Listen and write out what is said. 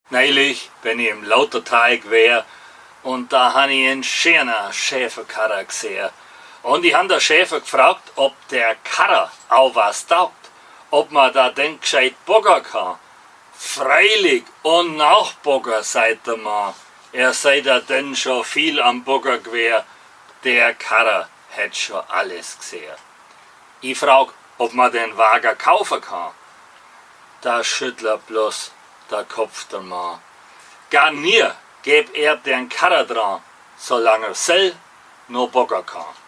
Neulich bin ich im Lauterteig wär und da han ich einen schönen Schäferkarrer gesehen. Und ich han der Schäfer gefragt, ob der Karrer auch was taugt, ob man da denn gescheit boggern kann. Freilich und Nachbogger, sagt der Mann. Er sei da denn schon viel am Bogger gewesen. Der Karrer hätt schon alles gesehen. Ich frag, ob man den Wagen kaufen kann. Da schüttelt bloß der Kopf der Mann. Gar nie gäb er den Karrer dran, solange er sell noch boggern kann.